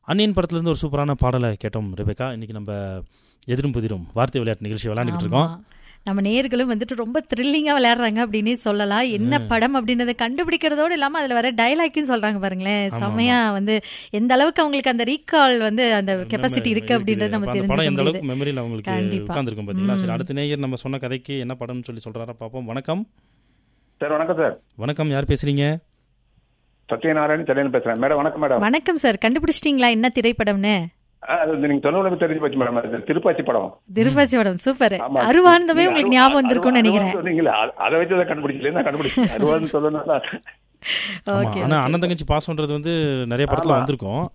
அன்னியன் படத்துலேருந்து ஒரு சூப்பரான பாடலை கேட்டோம் ரெபேக்கா. இன்றைக்கி நம்ம எதிரும் புதிரும் வார்த்தை விளையாட்டு நிகழ்ச்சி விளையாண்டுக்கிட்டு இருக்கோம். நம்ம நேயர்களும் வந்துட்டு ரொம்ப த்ரில்லிங்காக விளையாடுறாங்க அப்படின்னு சொல்லலாம். என்ன படம் அப்படின்றத கண்டுபிடிக்கிறதோடு இல்லாமல் அதில் வர டைலாக்கையும் சொல்கிறாங்க பாருங்களேன். செம்மையா வந்து எந்த அளவுக்கு அவங்களுக்கு அந்த ரீகால் வந்து அந்த கெப்பாசிட்டி இருக்கு அப்படின்றது நம்ம தெரிஞ்சுக்க எந்த அளவுக்கு மெமரியில் அவங்களுக்கு உட்காந்துருக்கும் பார்த்தீங்களா. சரி, அடுத்த நேயர் நம்ம சொன்ன கதைக்கு என்ன படம்னு சொல்லி சொல்கிறாரா பார்ப்போம். வணக்கம் சார். வணக்கம் சார். வணக்கம், யார் பேசுறீங்க? சத்யநாராயணன் சென்னையில் பேசுறேன் மேடம். வணக்கம் மேடம். வணக்கம் சார். கண்டுபிடிச்சிட்டீங்களா என்ன திரைப்படம்னு? நீங்க தொண்ணூறு தெரிஞ்சு போச்சு மேடம். திருப்பாச்சி படம். திருப்பாச்சி படம் சூப்பர். அருவானதவே உங்களுக்கு ஞாபகம் வந்திருக்கும்னு நினைக்கிறேன். அதை வச்சு கண்டுபிடிக்கல, நான் கண்டுபிடிச்சேன். அருவான்னு சொல்லணும்னா ஆனா அண்ணன் தங்கச்சி பாசம்ன்றது வந்து நிறைய படத்துல வந்திருக்கும்.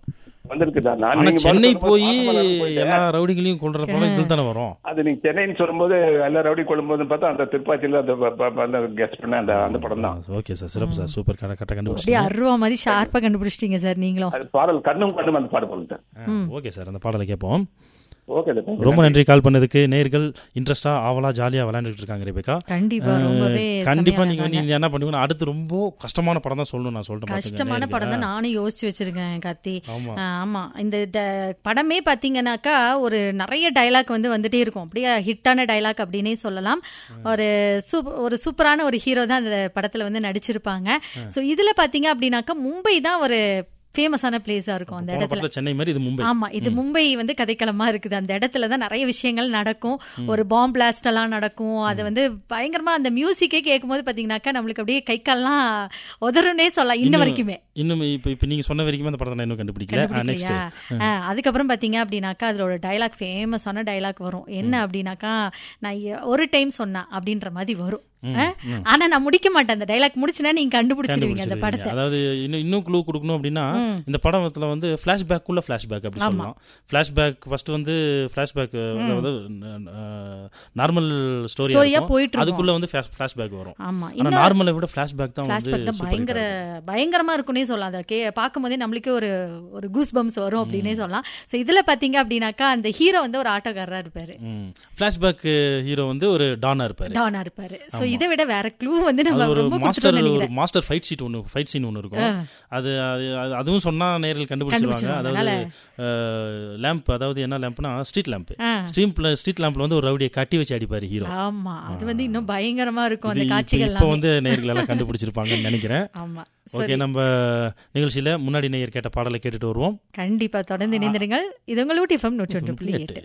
சென்னை போய் எல்லா ரவுடிகளையும் கொள்ற படம் இதுல தானே வரும். அது நீங்க சென்னைன்னு சொல்லும்போது எல்லா ரவுடி கொள்ளும்போது பார்த்தா அந்த திருப்பாச்சியில அந்த கெஸ்ட் பண்ண அந்த படம் தான். ஓகே சார், சிறப்பு சார், சூப்பர். கரெக்டா கண்டுபிடிச்சீங்க. அருவா மாதிரி ஷார்ப்பா கண்டுபிடிச்சிட்டீங்க சார் நீங்களும். பாடல் கண்ணும் கண்ணும் அந்த பாடல் போடுங்க. ஓகே சார், அந்த பாடலை கேட்போம். ரொம்ப நன்றி கால் பண்ணதுக்கு. நேயர்கள் இன்ட்ரெஸ்டா ஆவலா ஜாலியா விளையாண்டுட்டு இருக்காங்க ரெபேக்கா. கண்டிப்பா நீங்க என்ன பண்ணுவீங்கன்னா அடுத்து ரொம்ப கஷ்டமான படம் தான் சொல்லணும். நான் சொல்றேன், கஷ்டமான படம் தான் நானும் யோசிச்சு வச்சிருக்கேன் கார்த்தி. ஆமா, இந்த படமே பாத்தீங்கன்னாக்கா ஒரு நிறைய டைலாக் வந்து வந்துட்டே இருக்கும். அப்படியே ஹிட்டான டைலாக் அப்படின்னே சொல்லலாம். ஒரு சூப்பரான ஒரு ஹீரோ தான் அந்த படத்துல வந்து நடிச்சிருப்பாங்க. சோ இதுல பாத்தீங்க அப்படின்னாக்கா மும்பை தான் ஒரு ஃபேமஸான பிளேஸா இருக்கும். அந்த இடத்துல சென்னை மாதிரி இது மும்பை. ஆமா, இது மும்பை வந்து கதைக்களமா இருக்குது. அந்த இடத்துல தான் நிறைய விஷயங்கள் நடக்கும். ஒரு பாம் பிளாஸ்ட் எல்லாம் நடக்கும். அது வந்து பயங்கரமா அந்த மியூசிக்கே கேட்கும்போது பாத்தீங்கன்னாக்கா நம்மளுக்கு அப்படியே கை கால்லாம் உதறுனே சொல்லலாம். இன்ன வரைக்குமே இன்னும் இப்ப நீங்க சொன்ன வரைக்கும் அந்த படத்தை இன்னும் கண்டுபிடிக்கல. அதுக்கப்புறம் பாத்தீங்க அப்படின்னாக்கா அதோட டைலாக் ஃபேமஸான டைலாக் வரும். என்ன அப்படின்னாக்கா, நான் ஒரு டைம் சொன்னேன் அப்படின்ற மாதிரி வரும். ஆனா நான் முடிக்க மாட்டேன். அந்த டைலாக் முடிச்சுனா நீங்க கண்டுபிடிச்சிருவீங்க அந்த படத்தை. அதாவது இன்னும் க்ளூ கொடுக்கணும் அப்படின்னா, இந்த படத்துல வந்து ஃபிளாஷ்பேக் உள்ள ஃபிளாஷ்பேக் அப்படி சொல்லலாம். ஃபிளாஷ்பேக் ஃபர்ஸ்ட் வந்து ஃபிளாஷ்பேக் அதாவது நார்மல் ஸ்டோரியா போயிட்டு அதுக்குள்ள வந்து ஃபிளாஷ்பேக் வரும். ஆனா நார்மலை விட ஃபிளாஷ்பேக் தான் வந்து பயங்கரமா இருக்கும்னே சொல்லலாம். அதை பாக்கும்போதே நம்மளுக்கு ஒரு கூஸ் பம்ஸ் வரும் அப்படின்னே சொல்லலாம். சோ இதுல பாத்தீங்க அப்படின்னாக்கா அந்த ஹீரோ வந்து ஒரு ஆட்டோக்காரரா இருப்பாரு. ஃபிளாஷ்பேக் ஹீரோ வந்து ஒரு டானா இருப்பாரு. சோ இதை விட வேற க்ளூ வந்து நம்ம ரொம்ப மாஸ்டர் ஃபைட் சீன் ஒன்னு இருக்கும். அதுவும் சொன்னா நேரில் கண்டுபிடிச்சிருவாங்க. அதாவது லேம்ப், அதாவது என்ன லேம்ப்னா ஸ்ட்ரீட் லேம்ப். ஸ்ட்ரீட் லேம்ப்ல வந்து ஒரு ரவுடியை கட்டி வச்சு அடிப்பாரு ஹீரோ. ஆமா, அது வந்து இன்னும் பயங்கரமா இருக்கும் அந்த காட்சிகள். இப்போ வந்து நேர்கள் எல்லாம் கண்டுபிடிச்சிருப்பாங்கன்னு நினைக்கிறேன். ஆமா, ஓகே. நம்ம நிகழ்ச்சியில முன்னாடி நேயர் கேட்ட பாடலை கேட்டுட்டு வருவோம். கண்டிப்பா தொடர்ந்து இணைந்திருங்கள். இது உங்கள் ஊட்டி FM 101.8.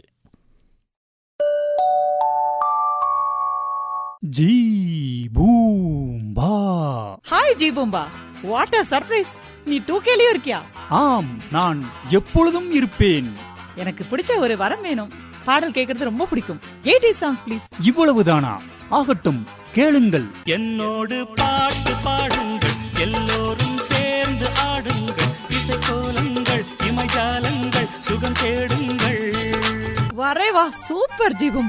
ஜி பூம் பா. Hi G Boomba, what a surprise. நீ 2Kலயும் இருக்கியா? ஆம், நான் எப்பொழுதும் இருப்பேன். எனக்கு பிடிச்ச ஒரு வரம் வேணும். பாடல் கேட்கறது ரொம்ப பிடிக்கும். 80s songs please. இவ்வளவுதானா? ஆகட்டும், கேளுங்கள். என்னோடு பாட்டு பாடுங்கள், எல்லோரும் சேர்ந்து ஆடுங்கள், இசைக்கோலங்கள் இமைஜாலங்கள் சுகம் தேடுங்கள். வரே வா, சூப்பர் ஜி பூம்பா.